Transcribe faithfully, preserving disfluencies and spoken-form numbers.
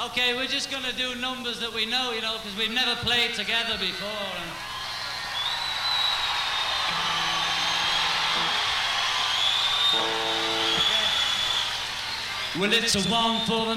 Okay, we're just going to do numbers that we know, you know, because we've never played together before. And... Well, it's a one for the